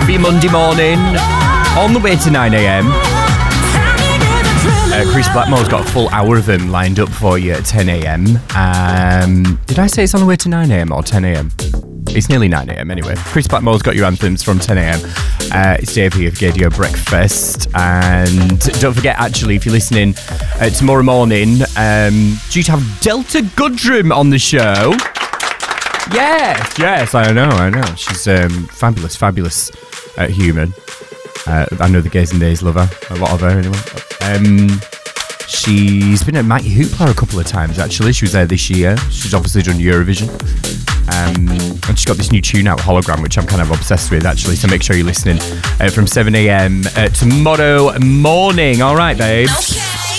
for your Monday morning. On the way to 9am. Chris Blackmore's got a full hour of them lined up for you at 10am. Did I say it's on the way to 9am or 10am? It's nearly 9am anyway. Chris Blackmore's got your anthems from 10am. It's Dave here for Gaydio Breakfast. And don't forget, actually, if you're listening tomorrow morning, due to have Delta Goodrum on the show. Yes, I know. She's fabulous human. I know the gays and days love her, a lot of her anyway. She's been at Mighty Hoopla a couple of times actually. She was there this year. She's obviously done Eurovision. And she's got this new tune out, Hologram, which I'm kind of obsessed with actually, so make sure you're listening from 7am tomorrow morning. Alright, babes.